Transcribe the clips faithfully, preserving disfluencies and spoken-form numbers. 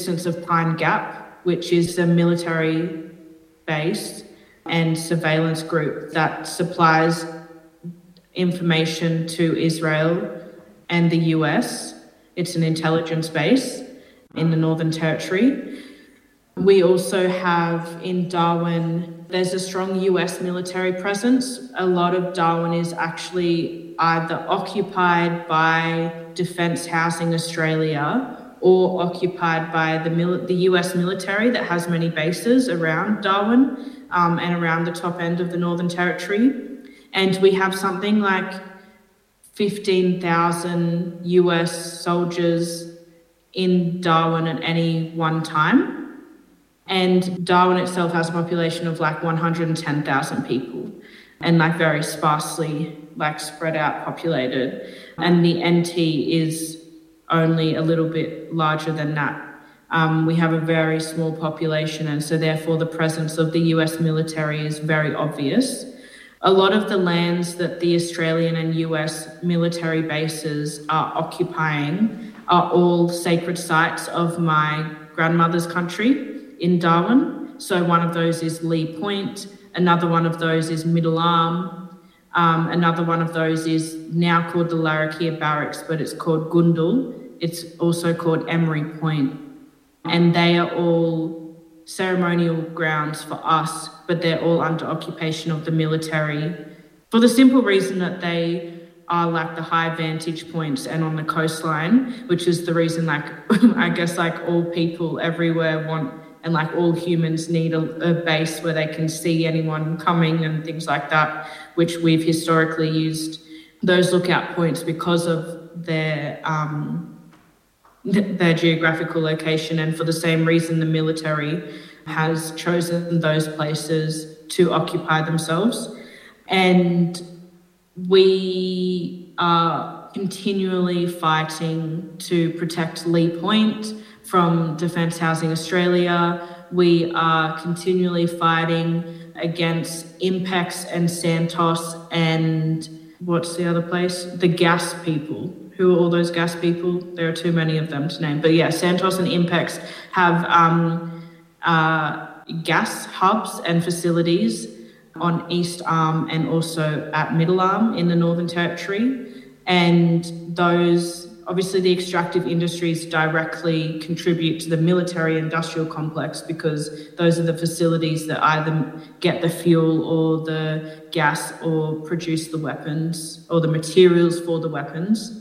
existence of Pine Gap, which is a military base and surveillance group that supplies information to Israel and the U S. It's an intelligence base in the Northern Territory. We also have in Darwin, there's a strong U S military presence. A lot of Darwin is actually either occupied by Defence Housing Australia or occupied by the, mil- the U S military that has many bases around Darwin um, and around the top end of the Northern Territory. And we have something like fifteen thousand U S soldiers in Darwin at any one time. And Darwin itself has a population of like one hundred ten thousand people and like very sparsely like spread out populated. And the N T is only a little bit larger than that. Um, we have a very small population, and so therefore the presence of the U S military is very obvious. A lot of the lands that the Australian and U S military bases are occupying are all sacred sites of my grandmother's country in Darwin. So one of those is Lee Point, another one of those is Middle Arm, um, another one of those is now called the Larrakia Barracks, but it's called Gundul. It's also called Emery Point. And they are all ceremonial grounds for us, but they're all under occupation of the military for the simple reason that they are like the high vantage points and on the coastline, which is the reason like, I guess like all people everywhere want and like all humans need a, a base where they can see anyone coming and things like that, which we've historically used those lookout points because of their um, their geographical location. And for the same reason, the military has chosen those places to occupy themselves. And we are continually fighting to protect Lee Point from Defence Housing Australia. We are continually fighting against Impex and Santos and what's the other place? The gas people. Who are all those gas people? There are too many of them to name. But yeah, Santos and Impex have um, uh, gas hubs and facilities on East Arm and also at Middle Arm in the Northern Territory. And those, obviously the extractive industries directly contribute to the military industrial complex because those are the facilities that either get the fuel or the gas or produce the weapons or the materials for the weapons.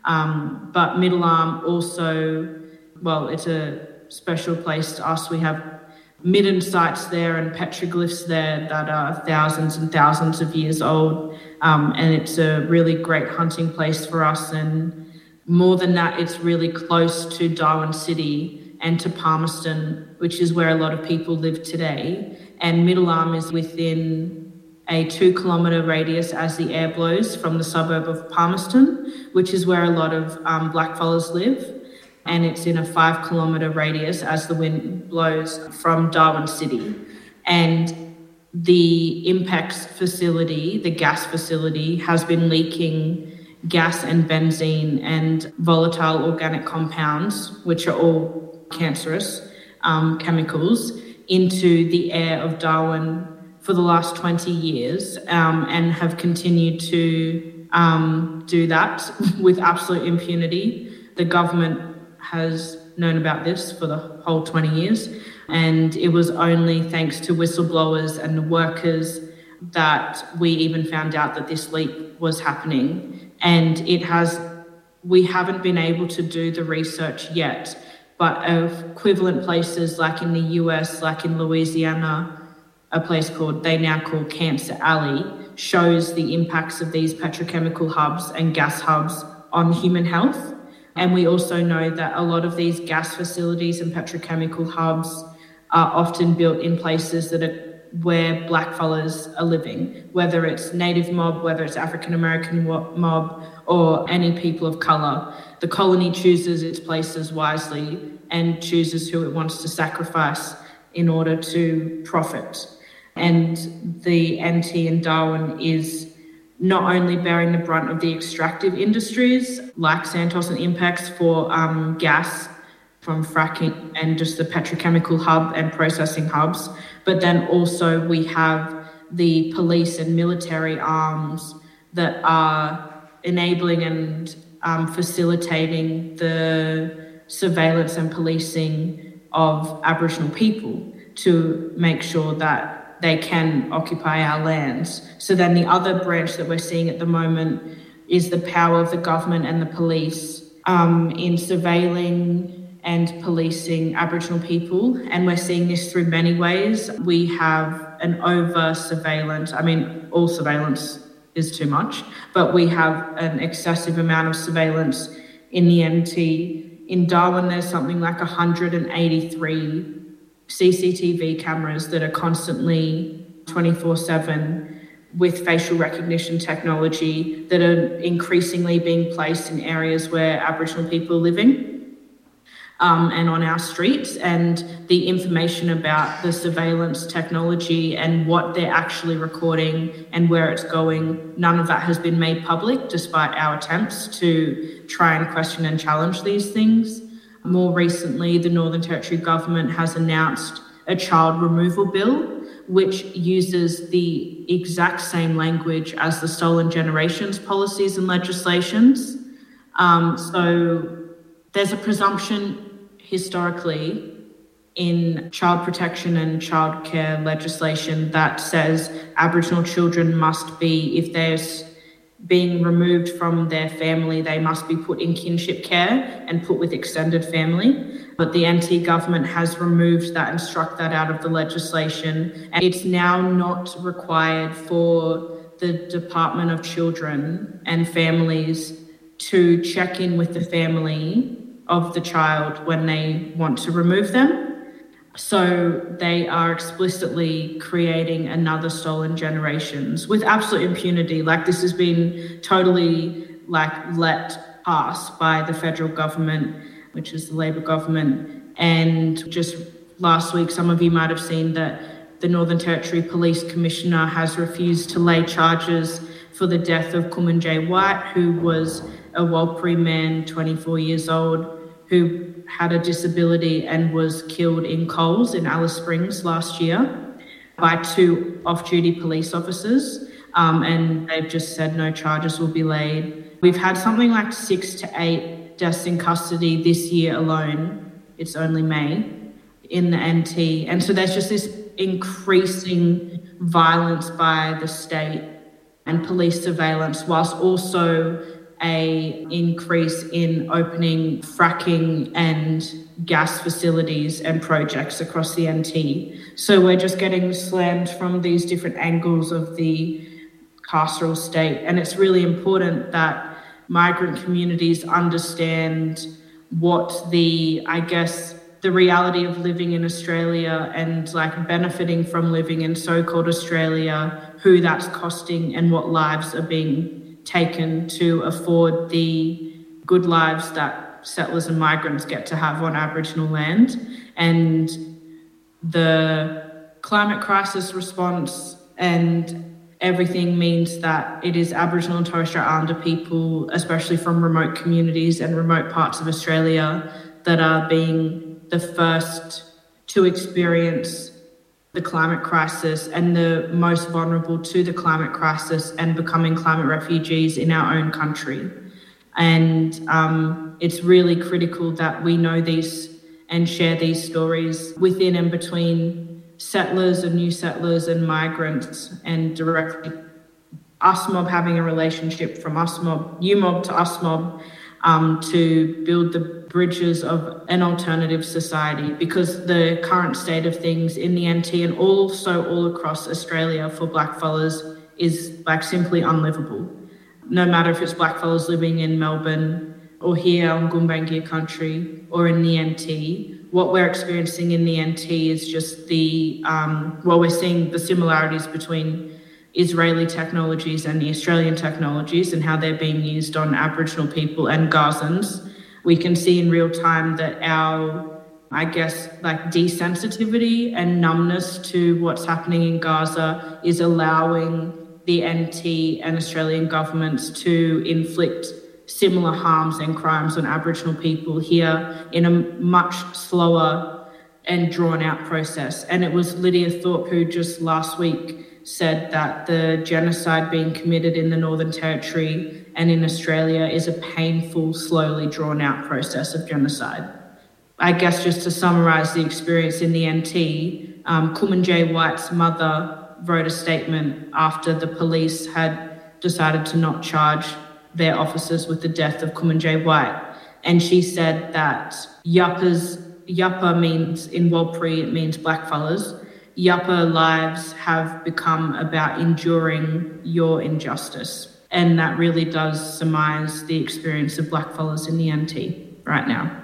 Um, but Middle Arm also, well, it's a special place to us. We have midden sites there and petroglyphs there that are thousands and thousands of years old. Um, and it's a really great hunting place for us. And more than that, it's really close to Darwin City and to Palmerston, which is where a lot of people live today. And Middle Arm is within a two kilometre radius as the air blows from the suburb of Palmerston, which is where a lot of um, blackfellas live. And it's in a five kilometre radius as the wind blows from Darwin City. And the Impex facility, the gas facility, has been leaking gas and benzene and volatile organic compounds, which are all cancerous um, chemicals, into the air of Darwin for the last twenty years um, and have continued to um, do that with absolute impunity. The government has known about this for the whole twenty years, and it was only thanks to whistleblowers and the workers that we even found out that this leak was happening. And it has, we haven't been able to do the research yet, but equivalent places like in the U S, like in Louisiana, a place called, they now call Cancer Alley, shows the impacts of these petrochemical hubs and gas hubs on human health. And we also know that a lot of these gas facilities and petrochemical hubs are often built in places that are where blackfellas are living, whether it's Native mob, whether it's African American mob, or any people of colour. The colony chooses its places wisely and chooses who it wants to sacrifice in order to profit. And the N T in Darwin is not only bearing the brunt of the extractive industries like Santos and Impex for um, gas, from fracking and just the petrochemical hub and processing hubs. But then also we have the police and military arms that are enabling and um, facilitating the surveillance and policing of Aboriginal people to make sure that they can occupy our lands. So then the other branch that we're seeing at the moment is the power of the government and the police um, in surveilling and policing Aboriginal people. And we're seeing this through many ways. We have an over surveillance, I mean, all surveillance is too much, but we have an excessive amount of surveillance in the N T. In Darwin, there's something like one hundred eighty-three C C T V cameras that are constantly twenty-four seven with facial recognition technology that are increasingly being placed in areas where Aboriginal people are living. Um, and on our streets, and the information about the surveillance technology and what they're actually recording and where it's going, none of that has been made public despite our attempts to try and question and challenge these things. More recently, the Northern Territory government has announced a child removal bill, which uses the exact same language as the Stolen Generations policies and legislations. Um, so there's a presumption historically in child protection and childcare legislation that says Aboriginal children must be, if they're being removed from their family, they must be put in kinship care and put with extended family. But the N T government has removed that and struck that out of the legislation. And it's now not required for the Department of Children and Families to check in with the family of the child when they want to remove them. So they are explicitly creating another Stolen Generations with absolute impunity. Like, this has been totally like let pass by the federal government, which is the Labor government. And just last week, some of you might have seen that the Northern Territory Police Commissioner has refused to lay charges for the death of Kumanjayi White, who was a Warlpiri man, twenty-four years old, who had a disability and was killed in Coles in Alice Springs last year by two off-duty police officers. Um, and they've just said no charges will be laid. We've had something like six to eight deaths in custody this year alone. It's only May in the N T. And so there's just this increasing violence by the state and police surveillance, whilst also a increase in opening fracking and gas facilities and projects across the N T. So we're just getting slammed from these different angles of the carceral state. And it's really important that migrant communities understand what the, I guess, the reality of living in Australia and like benefiting from living in so-called Australia, who that's costing and what lives are being taken to afford the good lives that settlers and migrants get to have on Aboriginal land. And the climate crisis response and everything means that it is Aboriginal and Torres Strait Islander people, especially from remote communities and remote parts of Australia, that are being the first to experience the climate crisis and the most vulnerable to the climate crisis and becoming climate refugees in our own country. And um, it's really critical that we know these and share these stories within and between settlers and new settlers and migrants, and directly us mob having a relationship from us mob, you mob to us mob, um, to build the bridges of an alternative society, because the current state of things in the N T and also all across Australia for blackfellas is like simply unlivable. No matter if it's blackfellas living in Melbourne or here on Gumbaynggirr country or in the N T, what we're experiencing in the N T is just the, um, well, we're seeing the similarities between Israeli technologies and the Australian technologies and how they're being used on Aboriginal people and Gazans. We can see in real time that our, I guess, like desensitivity and numbness to what's happening in Gaza is allowing the N T and Australian governments to inflict similar harms and crimes on Aboriginal people here in a much slower and drawn-out process. And it was Lydia Thorpe who just last week said that the genocide being committed in the Northern Territory and in Australia is a painful, slowly drawn-out process of genocide. I guess just to summarise the experience in the N T, um, Kumanjayi White's mother wrote a statement after the police had decided to not charge their officers with the death of Kumanjayi White. And she said that Yappa's, Yappa means, in Warlpiri, it means blackfellas. Yappa lives have become about enduring your injustice. And that really does surmise the experience of blackfellas in the N T right now.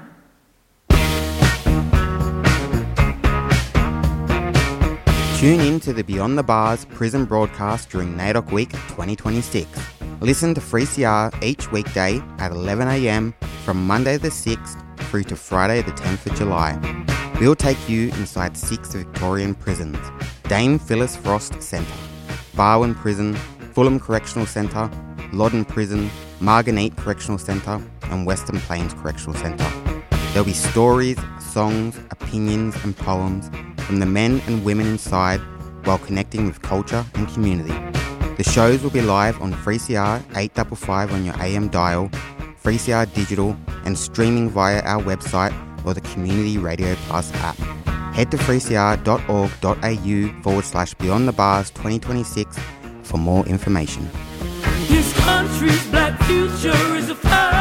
Tune in to the Beyond the Bars prison broadcast during NAIDOC Week twenty twenty-six. Listen to three C R each weekday at eleven a.m. from Monday the sixth through to Friday the tenth of July. We'll take you inside six Victorian prisons: Dame Phyllis Frost Centre, Barwon Prison, Fulham Correctional Centre, Loddon Prison, Margate Correctional Centre and Western Plains Correctional Centre. There'll be stories, songs, opinions and poems from the men and women inside while connecting with culture and community. The shows will be live on three C R eight fifty-five on your A M dial, three C R Digital and streaming via our website or the Community Radio Plus app. Head to three c r dot org dot a u forward slash Beyond the Bars twenty twenty-six for more information. This country's black future is a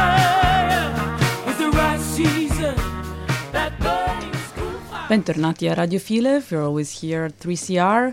fire with the right season that burning school fire. Bentornati a Radiofile, we're always here at three C R.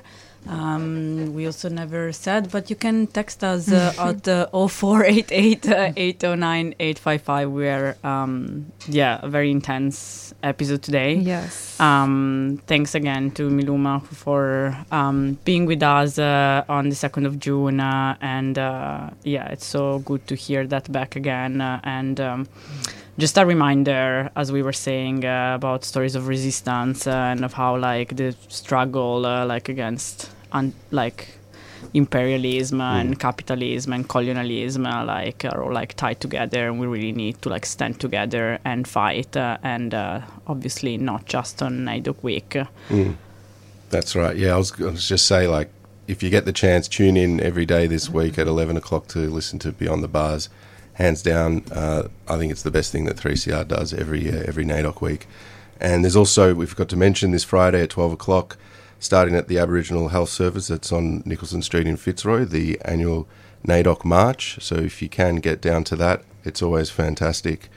Um, we also never said, but you can text us uh, at uh, oh four eight eight, eight oh nine, eight five five. We're, um, yeah, a very intense episode today. Yes. Um, thanks again to Miluma for um, being with us uh, on the second of June. Uh, and uh, yeah, it's so good to hear that back again. Uh, and um, just a reminder, as we were saying, uh, about stories of resistance uh, and of how, like, the struggle, uh, like, against, un- like, imperialism mm. and capitalism and colonialism, uh, like, are all, like, tied together, and we really need to, like, stand together and fight, uh, and uh, obviously not just on NAIDOC Week. Mm. That's right. Yeah, I was going to just say, like, if you get the chance, tune in every day this week at eleven o'clock to listen to Beyond the Bars. Hands down, uh, I think it's the best thing that three C R does every year, every NAIDOC week. And there's also, we forgot to mention, this Friday at twelve o'clock, starting at the Aboriginal Health Service that's on Nicholson Street in Fitzroy, the annual NAIDOC March. So if you can get down to that, it's always fantastic.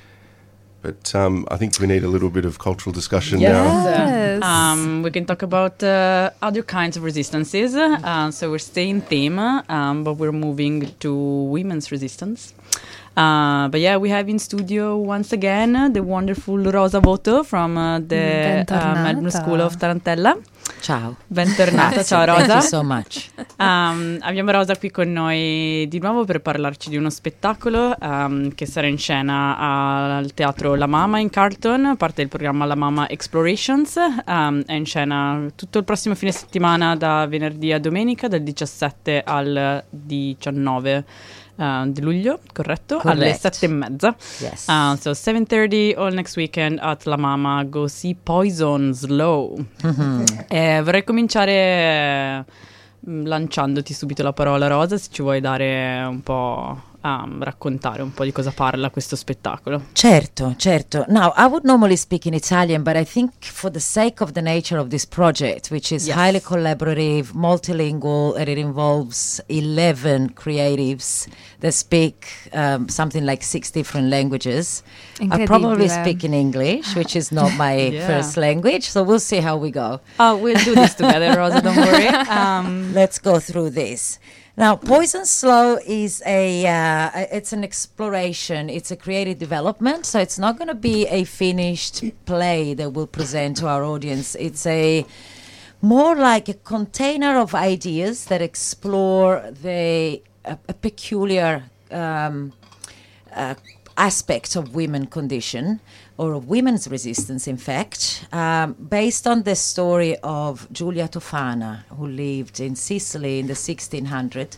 But um, I think we need a little bit of cultural discussion yes. now. Yes. Um, we can talk about uh, other kinds of resistances. Uh, so we're staying theme, um, but we're moving to women's resistance. Uh, but yeah, we have in studio once again uh, the wonderful Rosa Voto from uh, the uh, Melbourne School of Tarantella. Ciao. Bentornata, ciao Rosa. Thank you so much. Um, abbiamo Rosa qui con noi di nuovo per parlarci di uno spettacolo um, che sarà in scena al teatro La Mama in Carlton, parte del programma La Mama Explorations. Um, è in scena tutto il prossimo fine settimana da venerdì a domenica, dal diciassette al diciannove Uh, di luglio, corretto? Correct. Alle sette e mezza. Yes. Uh, so seven thirty all next weekend at La Mama. Go see Poison Slow. Mm-hmm. Eh, vorrei cominciare eh, lanciandoti subito la parola, Rosa, se ci vuoi dare un po', um, raccontare un po' di cosa parla questo spettacolo. Certo, certo. Now, I would normally speak in Italian, but I think for the sake of the nature of this project, which is Yes. highly collaborative, multilingual, and it involves eleven creatives that speak um, something like six different languages, I'll probably Incredibile. speak in English, which is not my Yeah. first language, so we'll see how we go. Oh, we'll do this together, Rosa, don't worry. Um, Let's go through this. Now, Poison Slow is a, uh, it's an exploration, it's a creative development, so it's not going to be a finished play that we'll present to our audience. It's a more like a container of ideas that explore the a, a peculiar um, uh, aspect of women condition, or of women's resistance, in fact, um, based on the story of Giulia Tofana, who lived in Sicily in the sixteen hundreds.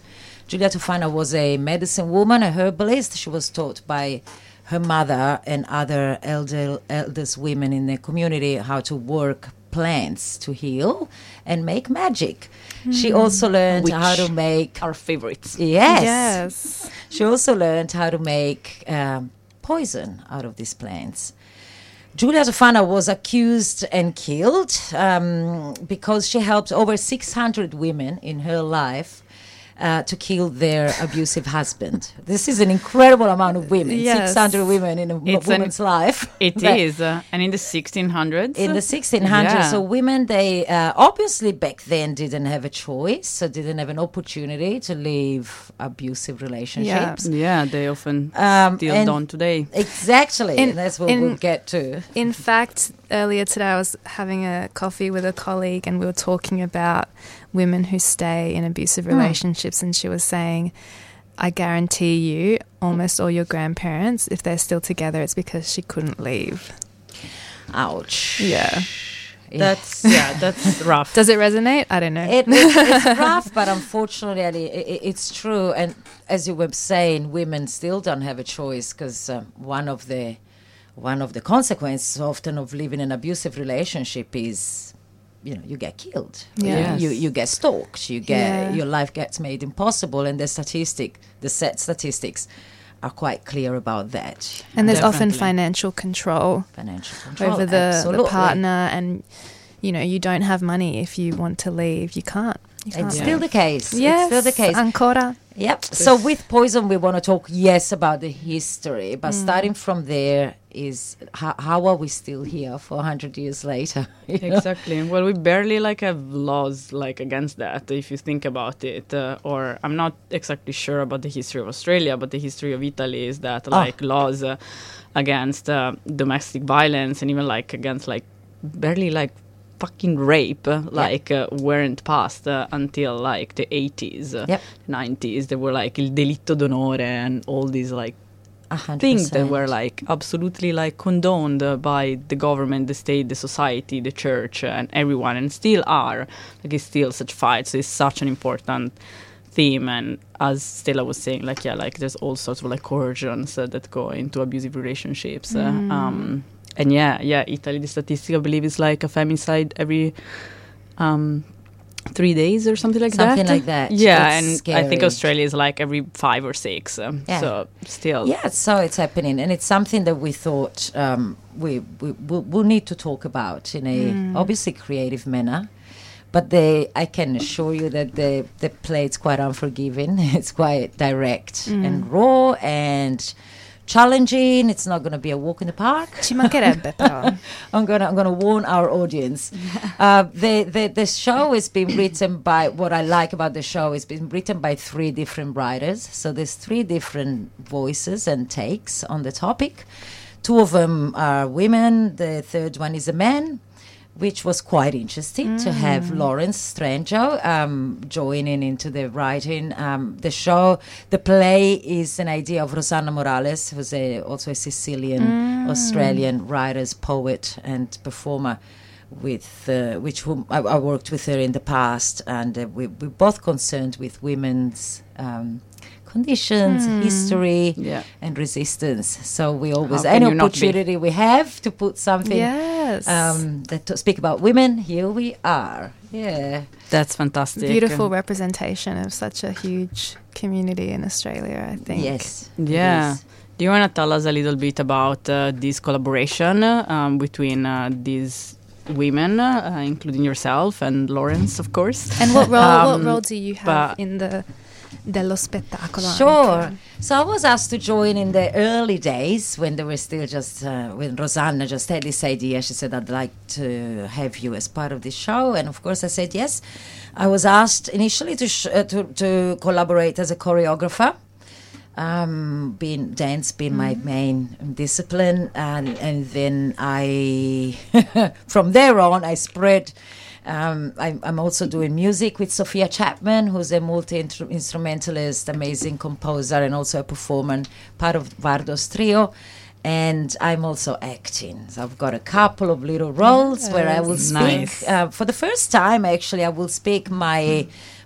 Giulia Tofana was a medicine woman, a herbalist. She was taught by her mother and other elder, eldest women in the community how to work plants to heal and make magic. Mm. She also learned Which how to make... Our favorites. Yes. Yes. She also learned how to make um, poison out of these plants. Giulia Tofana was accused and killed um, because she helped over six hundred women in her life uh, to kill their abusive husband. This is an incredible amount of women, Yes. six hundred women in a It's an- woman's life. It But is, uh, and in the sixteen hundreds. in the sixteen hundreds, Yeah. so women, they uh, obviously back then didn't have a choice, so didn't have an opportunity to leave abusive relationships. Yeah, they often Um, still and- don't today. Exactly, In- and that's what in- we'll get to. In fact, earlier today I was having a coffee with a colleague and we were talking about women who stay in abusive relationships, and she was saying, I guarantee you almost all your grandparents, if they're still together, it's because she couldn't leave. Ouch. Yeah. Yeah. That's yeah, that's rough. Does it resonate? I don't know. It, it's, it's rough, but unfortunately, it, it, it's true. And as you were saying, women still don't have a choice because uh, one of the one of the consequences often of living in an abusive relationship is, you know, you get killed. Yeah. You, you you get stalked. You get Yeah. your life gets made impossible. And the statistic, the set statistics, are quite clear about that. And there's often Definitely. financial control Financial control over the, the absolutely. partner, and you know, you don't have money if you want to leave. You can't. You can't. It's Yeah. still the case. Yes, It's still the case. Ancora. Yep. So with poison, we want to talk, yes, about the history, but starting from there is how, how are we still here for one hundred years later? you know? Exactly. Well, we barely like have laws like against that, if you think about it. Uh, or I'm not exactly sure about the history of Australia, but the history of Italy is that like laws uh, against uh, domestic violence and even like against like barely like fucking rape uh, like uh, weren't passed uh, until like the eighties, uh, Yep. nineties. There were like il delitto d'onore and all these like A hundred things that percent. were like absolutely like condoned uh, by the government, the state, the society, the church, uh, and everyone, and still are. Like it's still such fights. It's such an important theme, and as Stella was saying, like yeah, like there's all sorts of like coercions uh, that go into abusive relationships. Uh, um, and yeah, yeah, Italy, the statistic I believe is like a femicide every um, three days or something like that. Something like that. Yeah, It's and I scary. think Australia is like every five or six. Um, Yeah. So still, Yeah, so it's happening, and it's something that we thought um, we we we'll, we'll need to talk about in a obviously creative manner. But they, I can assure you that the the play's quite unforgiving. It's quite direct and raw and challenging. It's not going to be a walk in the park. Ci mancherebbe però. I'm gonna I'm gonna warn our audience. Uh, the, the the show has been written by, what I like about the show is been written by three different writers. So there's three different voices and takes on the topic. Two of them are women. The third one is a man, which was quite interesting to have Lawrence Strangio um, joining into the writing. Um, the show, the play is an idea of Rosanna Morales, who's a, also a Sicilian Australian writer, poet, and performer, with uh, which whom I, I worked with her in the past, and uh, we we're both concerned with women's um, conditions, history, Yeah. and resistance. So we always, How can any you not be? opportunity we have to put something Yes. um, that to speak about women, here we are. Yeah. that's fantastic. Beautiful representation of such a huge community in Australia, I think. Yes. it Yeah. is. Do you want to tell us a little bit about uh, this collaboration uh, um, between uh, these women, uh, including yourself and Lawrence, of course? And what role Um, what role do you have but- in the dello spettacolo? Sure. anche? So I was asked to join in the early days when they were still just, uh, when Rosanna just had this idea. She said, I'd like to have you as part of this show. And of course I said yes. I was asked initially to, sh- uh, to, to collaborate as a choreographer. Um, being dance being my main discipline, and and then I from there on I spread. Um, I, I'm also doing music with Sophia Chapman, who's a multi-instrumentalist, amazing composer, and also a performer, part of Vardo's trio. And I'm also acting. So I've got a couple of little roles where I will speak Nice. uh, for the first time. Actually, I will speak my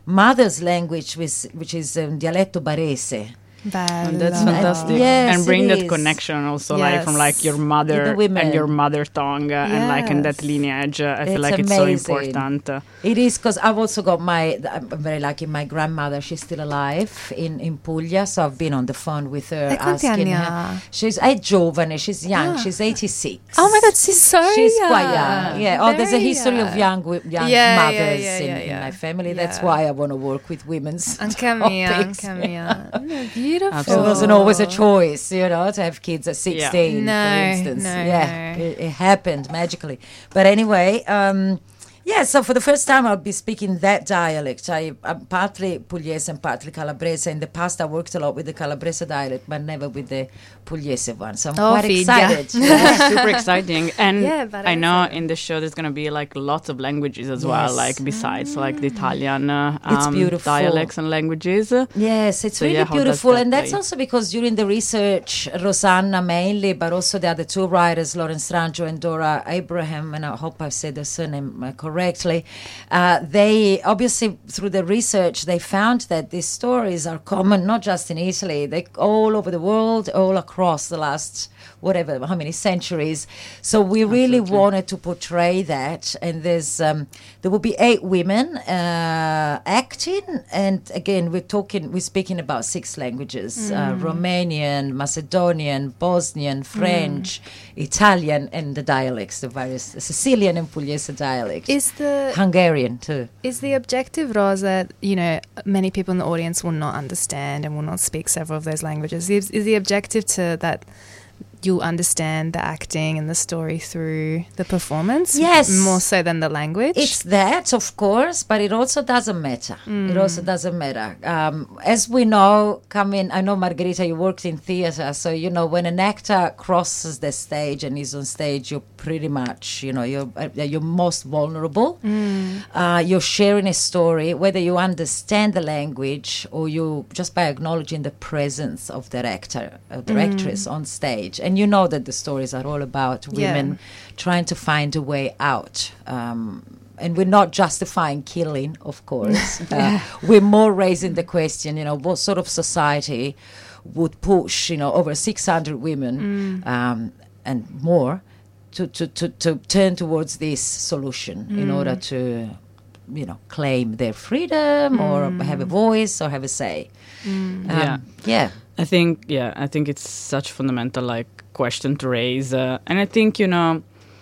mother's language, which, which is um, dialetto barese. And that's Bello. fantastic. Yes, and bring it that is. connection also, like from like your Yes. mother The women. and your mother tongue, uh, and like in that Yes. lineage. Uh, I feel It's like it's amazing. so important. Uh, It is, because I've also got my, I'm very lucky, my grandmother, she's still alive in, in Puglia, so I've been on the phone with her E quanti asking anni her. ha? She's è giovane, she's young, Ah. she's eighty-six. Oh my God, she's so She's young. quite young, yeah. Oh, there's a Very history of young. young, wi- young Yeah, yeah, mothers yeah, in, yeah, in yeah. my family. That's Yeah. why I want to work with women's Anche a mia, topics. anche a mia. No, beautiful. It wasn't always a choice, you know, to have kids at sixteen, No, for instance. no, yeah, no. It, it happened magically. But anyway, um, yeah, so for the first time I'll be speaking that dialect. I, I'm partly Pugliese and partly Calabrese. In the past I worked a lot with the Calabrese dialect, but never with the Pugliese one. So I'm Oh, quite figlia. excited. Yeah. super exciting. And Yeah, but I know also- in the show there's going to be like lots of languages as well, Yes. like besides like the Italian uh, It's um, beautiful. dialects and languages. Yes, it's So, really yeah, how does beautiful. that And that's play? also because during the research, Rosanna mainly, but also the other two writers, Lawrence Ranjo and Dora Abraham, and I hope I've said the surname uh, correctly, uh, they obviously, through the research, they found that these stories are common, not just in Italy, they all over the world, all across the last whatever, how many centuries. So we really Absolutely. wanted to portray that. And there's um, there will be eight women uh, acting. And again, we're talking, we're speaking about six languages: uh, Romanian, Macedonian, Bosnian, French, Italian, and the dialects, the various the Sicilian and Pugliese dialects. Is the Hungarian too. is the objective, Roz, that you know many people in the audience will not understand and will not speak several of those languages? Is, is the objective to that you'll understand the acting and the story through the performance? Yes. more so than the language. It's that, of course, but it also doesn't matter. It also doesn't matter. Um, as we know, coming, I know, Margherita, you worked in theatre, so, you know, when an actor crosses the stage and is on stage, you're pretty much, you know, you're, uh, you're most vulnerable. Uh, you're sharing a story, whether you understand the language or you, just by acknowledging the presence of the actor, of the actress on stage. And you know that the stories are all about women Yeah. trying to find a way out. Um, and we're not justifying killing, of course. uh, we're more raising the question, you know, what sort of society would push, you know, over six hundred women um, and more to, to, to, to turn towards this solution in order to, you know, claim their freedom or have a voice or have a say. Um, Yeah. Yeah. I think, yeah, I think it's such fundamental like question to raise, uh, and I think you know,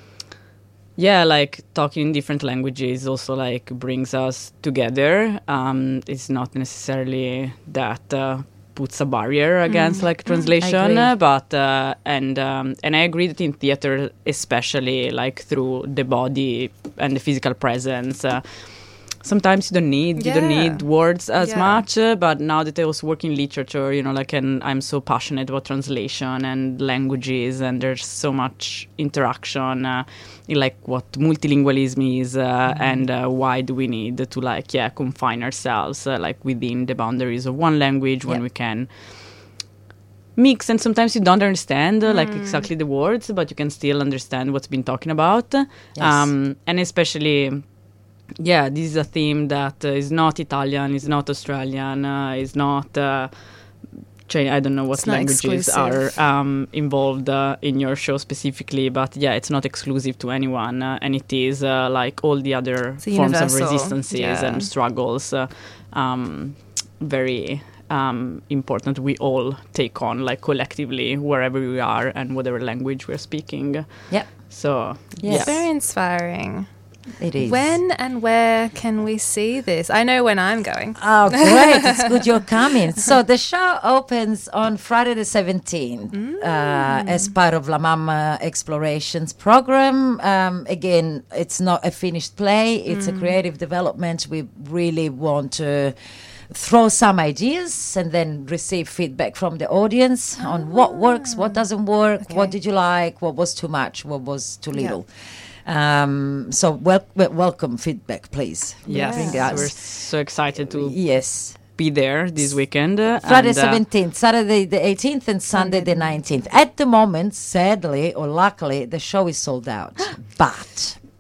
yeah, like talking in different languages also like brings us together. Um, it's not necessarily that uh, puts a barrier against like translation, agree. uh, but uh, and um, and I agree that in theater, especially like through the body and the physical presence. Uh, Sometimes you don't need you don't Yeah. need words as Yeah. much, uh, but now that I also work in literature, you know, like, and I'm so passionate about translation and languages, and there's so much interaction uh, in like what multilingualism is, uh, and uh, why do we need to like yeah confine ourselves uh, like within the boundaries of one language when Yeah. we can mix, and sometimes you don't understand uh, like exactly the words, but you can still understand what's been talking about. Um, and especially. Yeah, this is a theme that uh, is not Italian, is not Australian, uh, is not. Uh, Chi- I don't know what It's not languages exclusive. are um, involved uh, in your show specifically, but yeah, it's not exclusive to anyone, uh, and it is uh, like all the other It's a forms of universal, resistances yeah. and struggles. Uh, um, very um, important. We all take on like collectively wherever we are and whatever language we're speaking. Yep. So Yes. yeah. very inspiring. It is. When and where can we see this? I know when I'm going. Oh, great. It's good you're coming. So the show opens on Friday the seventeenth uh, as part of La Mama Explorations program. Um, again, it's not a finished play. It's a creative development. We really want to throw some ideas and then receive feedback from the audience on what works, what doesn't work, Okay. what did you like, what was too much, what was too little. Um, so wel- wel- welcome feedback, please. Yes, Bring we're us. so excited to Yes. be there this weekend. uh, Friday and, uh, seventeenth, Saturday the eighteenth, and Sunday the nineteenth. At the moment, sadly or luckily, the show is sold out. But,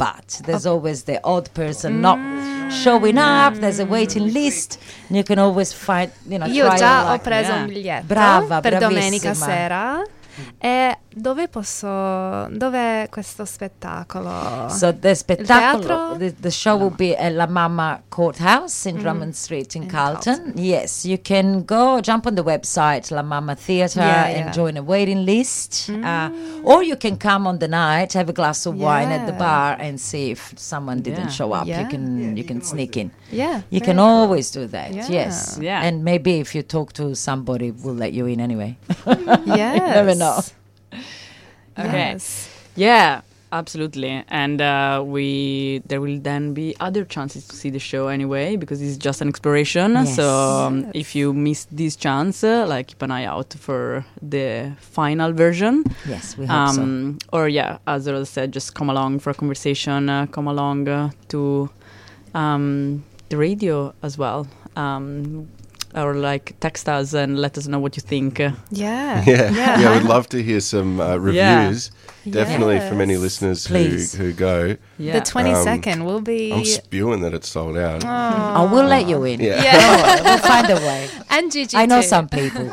but there's always the odd person not showing up. There's a waiting list. And you can always find, you know, Io try già your ho luck. preso Yeah. un biglietto Brava, per domenica bravissima. sera. E dove posso... Dov'è questo spettacolo? So the spectacle, teatro? the, the show will be at La Mama Courthouse in Drummond Street in, In Carlton. Carlton. Yes, you can go jump on the website La Mama Theatre Yeah, and yeah. join a waiting list, uh, or you can come on the night, have a glass of wine at the Yeah. bar, and see if someone didn't Yeah. show up. Yeah. You can you can sneak in. Yeah. You very can cool. always do that. Yeah. Yes, Yeah. and maybe if you talk to somebody, we'll let you in anyway. Yes. never know. Okay. Yes. Yeah, absolutely. And uh, we there will then be other chances to see the show anyway, because it's just an exploration. Yes. So um, Yes. if you miss this chance, uh, like keep an eye out for the final version. Yes, we hope so. Um, or yeah, as Rosa said, just come along for a conversation. Uh, come along uh, to um, the radio as well. Um, or like text us and let us know what you think. Uh, Yeah. Yeah, Yeah. yeah, we'd love to hear some uh, reviews. Definitely from any Yes. listeners who, Please. who go. yeah. The twenty-second will be... I'm spewing that it's sold out. Oh, we'll let you in. Yeah. Yeah. We'll find a way. And Gigi I know too. some people.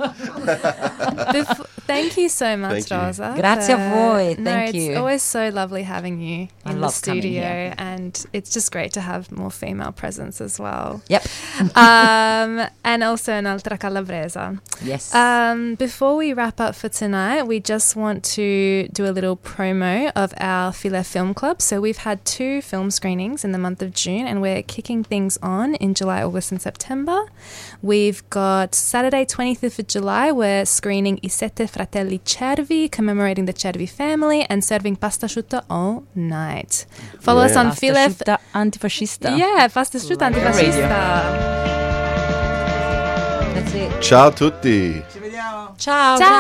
Bef- thank you so much, Thank you. Rosa. Grazie a for- voi. No, Thank it's you. always so lovely having you I in the love coming studio, here. and it's just great to have more female presence as well. Yep. um, and also un'altra calabresa. Yes. Um, before we wrap up for tonight, we just want to do a little promo of our Fila Film Club. So we've had two film screenings in the month of June, and we're kicking things on in July, August and September. We've got Saturday twenty-fifth of July, we're screening I Sette Fratelli Cervi, commemorating the Cervi family, and serving pasta asciutta all night. Follow us Yeah. on Pasta Fila... F- asciutta antifascista. yeah, pasta asciutta Like antifascista. That's it. Ciao tutti. Ciao. Ciao.